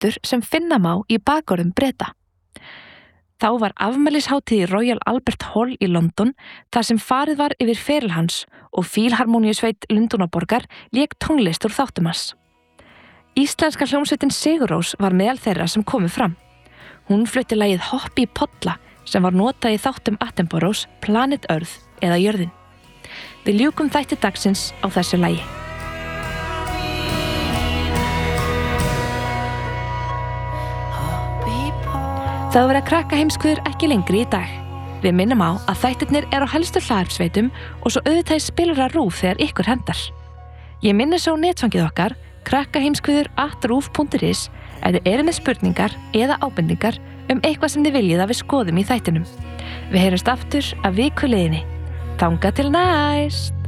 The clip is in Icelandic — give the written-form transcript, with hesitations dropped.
hlutur sem finna má í bakgörðum Breta. Þá var afmælishátíð í Royal Albert Hall í London þar sem farið var yfir feril hans og Fílharmóníusveit Lundúnaborgar lék tónlist úr þáttum hans. Íslenska hljómsveitin Sigur Rós var meðal þeirra sem komu fram. Hún flutti lagið Hoppi í polla sem var notað í þáttum Attenboroughs Planet Earth eða Jörðin. Við ljúkum þætti dagsins á þessu lagi. Það var að krakka heimskuður ekki lengri í dag. Við minnum á að þættirnir á helstu hlaðvarpsveitum og svo auðvitað spilar að RÚV þegar ykkur hendar. Ég minni svo netfangið okkar krakkaheimskuður@ruv.is ef þið eru með spurningar eða ábendingar eitthvað sem þið viljið að við skoðum í þættinum. Við heyrumst aftur að viku liðinni. Þangað til næst!